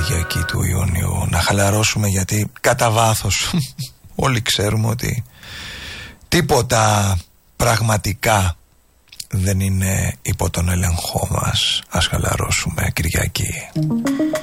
Κυριακή του Ιουνίου. Να χαλαρώσουμε, γιατί κατά βάθος όλοι ξέρουμε ότι τίποτα πραγματικά δεν είναι υπό τον έλεγχό μας. Ας χαλαρώσουμε Κυριακή.